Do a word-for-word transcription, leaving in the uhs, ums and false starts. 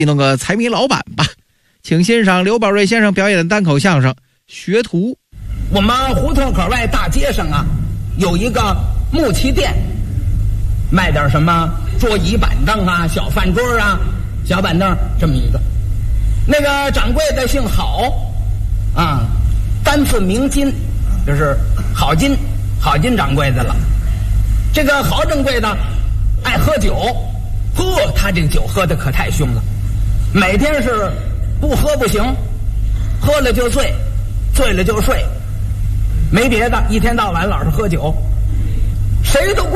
弄个财迷老板吧，请欣赏刘宝瑞先生表演的单口相声《学徒》。 我们胡同口外大街上啊，有一个木器店，卖点什么桌椅板凳啊、小饭桌啊、小板凳这么一个。那个掌柜的姓郝啊，单字明金，就是郝金，郝金掌柜的了。这个郝掌柜的爱喝酒，呵，他这个酒喝的可太凶了，每天是不喝不行，喝了就醉，醉了就睡，没别的，一天到晚老是喝酒，谁都不